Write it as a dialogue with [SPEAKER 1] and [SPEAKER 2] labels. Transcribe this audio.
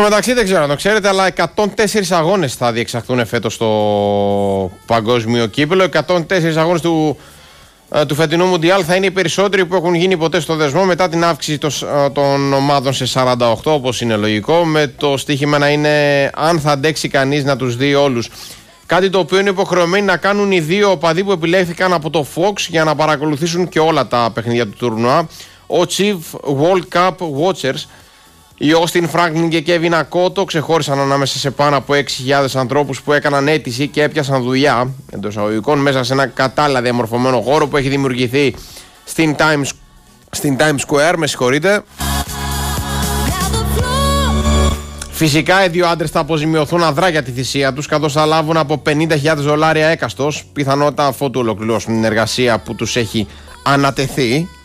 [SPEAKER 1] μεταξύ δεν ξέρω αν το ξέρετε, αλλά 104 αγώνες θα διεξαχθούν φέτος στο παγκόσμιο κύπελλο. 104 αγώνες του φετινού Μουντιάλ θα είναι οι περισσότεροι που έχουν γίνει ποτέ στο δεσμό, μετά την αύξηση των ομάδων σε 48, όπως είναι λογικό, με το στοίχημα να είναι αν θα αντέξει κανείς να τους δει όλους. Κάτι το οποίο είναι υποχρεωμένοι να κάνουν οι δύο οπαδοί που επιλέχθηκαν από το Fox για να παρακολουθήσουν και όλα τα παιχνίδια του τουρνουά, ο Chief World Cup Watchers. Οι Austin Franklin και Kevin Akoto ξεχώρισαν ανάμεσα σε πάνω από 6.000 ανθρώπους που έκαναν αίτηση και έπιασαν δουλειά εντός εισαγωγικών μέσα σε ένα κατάλληλα διαμορφωμένο χώρο που έχει δημιουργηθεί στην Times Square. Με συγχωρείτε. Φυσικά οι δύο άντρες θα αποζημιωθούν αδρά για τη θυσία τους, καθώς θα λάβουν από $50,000 έκαστος, πιθανότητα αφότου ολοκληρώσουν την εργασία που τους έχει ανατεθεί.